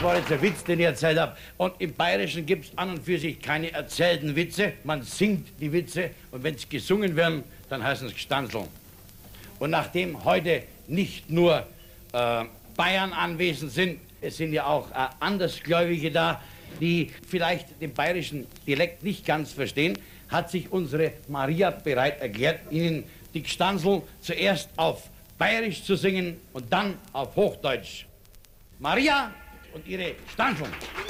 war jetzt der Witz, den ich erzählt habe. Und im Bayerischen gibt es an und für sich keine erzählten Witze. Man singt die Witze und wenn sie gesungen werden, dann heißen es Gstanzeln. Und nachdem heute nicht nur Bayern anwesend sind, es sind ja auch Andersgläubige da, die vielleicht den bayerischen Dialekt nicht ganz verstehen, hat sich unsere Maria bereit erklärt, Ihnen die Gstanzeln zuerst auf Bayerisch zu singen und dann auf Hochdeutsch. Maria und ihre Gstanzeln.